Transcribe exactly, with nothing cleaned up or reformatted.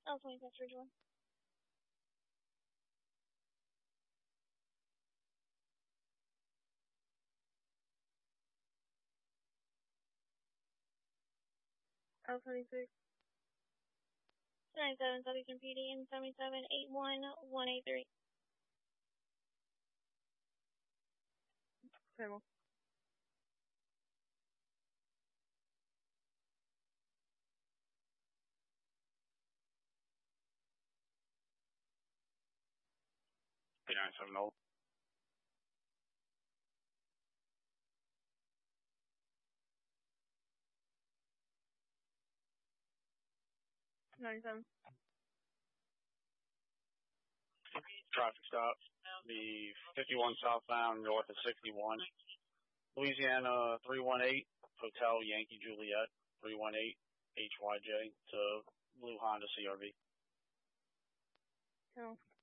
L twenty-six Ridgeway. L twenty-six. ninety-seven Southeastern P D and seventy-seven eight one one eight three. Table. P nine seven zero. ninety-seven. Traffic stop. The fifty-one southbound north of sixty-one. Louisiana three one eight, Hotel Yankee Juliet, three one eight H Y J to Blue Honda C R V. Table.